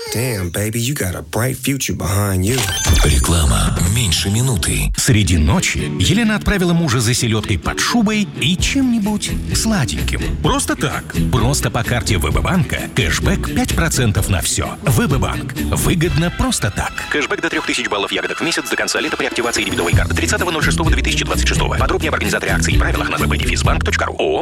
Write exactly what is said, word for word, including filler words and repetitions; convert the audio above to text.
Damn, baby, you got a bright future behind you. Реклама. Меньше минуты. Среди ночи Елена отправила мужа за селедкой под шубой и чем-нибудь сладеньким. Просто так. Просто по карте ВБ-банка. Кэшбэк пять процентов на все. ВБ-банк. Выгодно просто так. Кэшбэк до трех тысяч баллов ягодок в месяц до конца лета при активации дебетовой карты тридцатого ноль шестого две тысячи двадцать шестого. Подробнее об организаторе акций и правилах на вэ бэ дефис банк точка ру.